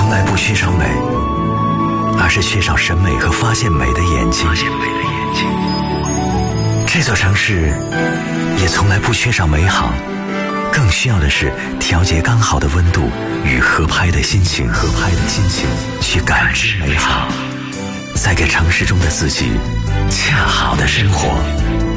从来不缺少美，而是缺少审美和发现美的眼睛。这座城市也从来不缺少美好，更需要的是调节刚好的温度与合拍的心情，去感知美好，再给城市中的自己恰好的生活。